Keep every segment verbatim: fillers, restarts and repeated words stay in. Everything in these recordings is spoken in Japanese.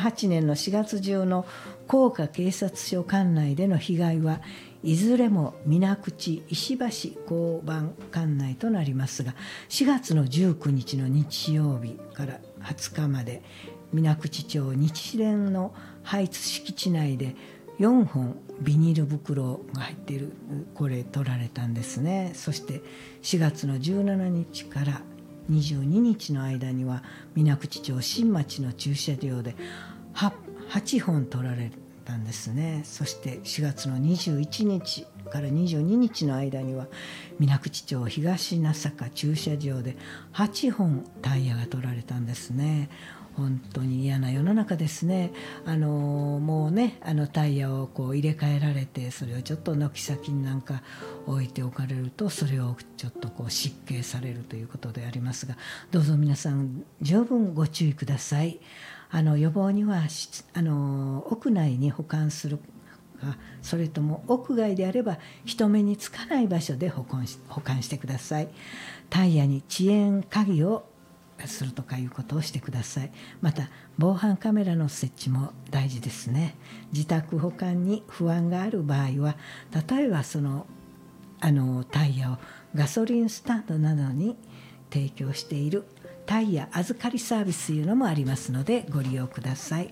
はちねんのしがつ中の甲賀警察署管内での被害はいずれも水口石橋交番管内となりますが、しがつのじゅうくにちの日曜日からはつかまで水口町日蓮の配置敷地内でよんほんビニール袋が入っている、これ取られたんですね。そしてしがつのじゅうしちにちからにじゅうににちの間には水口町新町の駐車場で はちほん取られたんですね。そしてしがつのにじゅういちにちからにじゅうににちの間には水口町東名坂駐車場ではっぽんタイヤが取られたんですね。本当に嫌な世の中ですね。あのもうね、あのタイヤをこう入れ替えられて、それをちょっと軒先になんか置いておかれると、それをちょっとこう失敬されるということでありますが、どうぞ皆さん十分ご注意ください。あの予防にはあの屋内に保管するか、それとも屋外であれば人目につかない場所で保管し、保管してください。タイヤに遅延鍵をするとかいうことをしてください。また防犯カメラの設置も大事ですね。自宅保管に不安がある場合は、例えばそのあのタイヤをガソリンスタンドなどに提供しているタイヤ預かりサービスというのもありますのでご利用ください。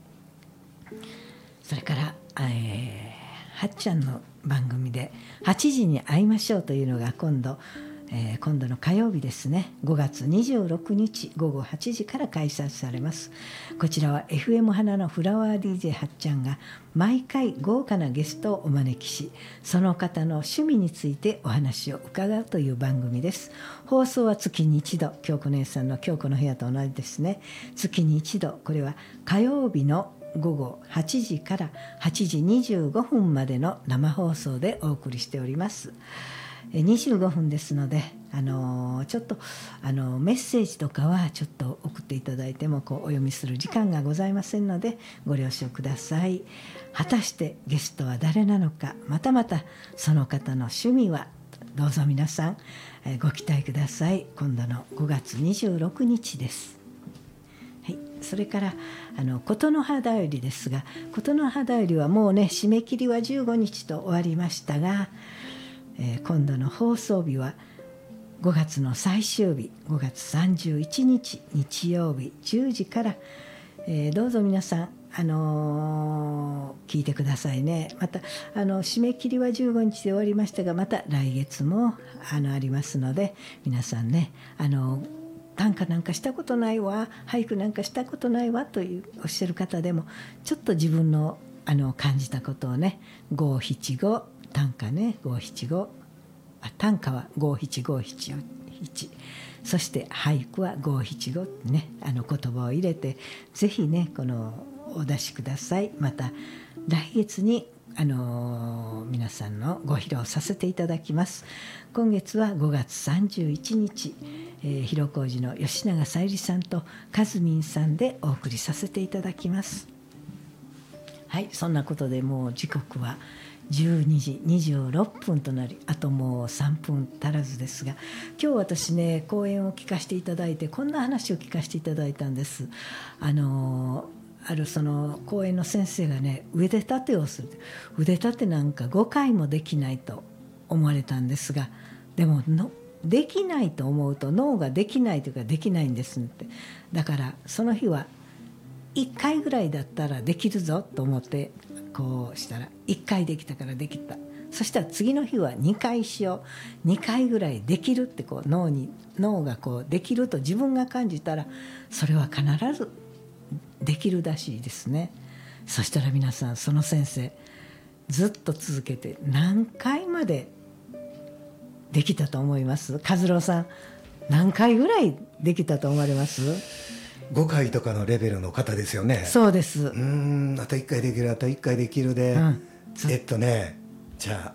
それから、えー、はっちゃんの番組ではちじに会いましょうというのが今度えー、今度の火曜日ですね、ごがつにじゅうろくにちごごはちじから開催されます。こちらは エフエム 花のフラワー ディージェー はっちゃんが毎回豪華なゲストをお招きし、その方の趣味についてお話を伺うという番組です。放送は月に一度、京子姉さんの京子の部屋と同じですね。月に一度、これは火曜日のごごはちじからはちじにじゅうごふんまでの生放送でお送りしております。にじゅうごふんですので、あのちょっとあのメッセージとかはちょっと送っていただいてもこうお読みする時間がございませんのでご了承ください。果たしてゲストは誰なのか、またまたその方の趣味は、どうぞ皆さんご期待ください。今度のごがつにじゅうろくにちです。はい、それからあの琴の葉だよりですが、琴の葉だよりはもうね、締め切りはじゅうごにちと終わりましたが、えー、今度の放送日はごがつの最終日、ごがつさんじゅういちにち日曜日じゅうじから、えー、どうぞ皆さん、あのー、聞いてくださいね。またあの締め切りはじゅうごにちで終わりましたが、また来月もあのありますので、皆さんね、あの短歌なんかしたことないわ、俳句なんかしたことないわというおっしゃる方でも、ちょっと自分のあの感じたことをね、ごしちご短歌ね、ごしちご、あ短歌はごしちごしちいち、そして俳句はごしちごね、あの言葉を入れてぜひね、このお出しください。また来月にあの皆さんのご披露させていただきます。今月はごがつさんじゅういちにち、えー、広小路の吉永小百合さんとかずみんさんでお送りさせていただきます。はい、そんなことでもう時刻はじゅうにじにじゅうろっぷんとなり、あともうさんぷん足らずですが、今日私ね、講演を聞かせていただいて、こんな話を聞かせていただいたんです。あのあるその講演の先生がね、腕立てをする。腕立てなんかごかいもできないと思われたんですが、でものできないと思うと脳ができないというかできないんですって。だからその日はいっかいぐらいだったらできるぞと思ってこうしたら、いっかいできたからできた。そしたら次の日はにかいしよう、にかいぐらいできるってこう脳に脳がこうできると自分が感じたら、それは必ずできるらしいですね。そしたら皆さん、その先生ずっと続けて何回までできたと思います？和郎さん、何回ぐらいできたと思われます？ ごかいとかのレベルの方ですよね。 そうです。 うーん、あといっかいできる、あといっかいできるで、うん、えっとねじゃ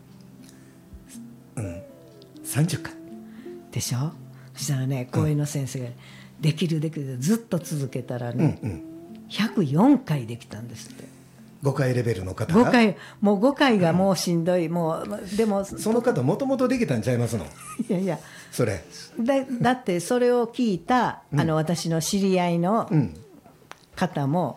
あうんさんじゅっかいでしょ。そしたらね、講演の先生が、うん、できるできるずっと続けたらね、うんうん、ひゃくよんかいできたんですって。 ごかいレベルの方がごかい、もうごかいがもうしんどい、うん、もうでもその方もともとできたんちゃいますの？ いやいや、 それだ, だってそれを聞いた、うん、あの私の知り合いの方も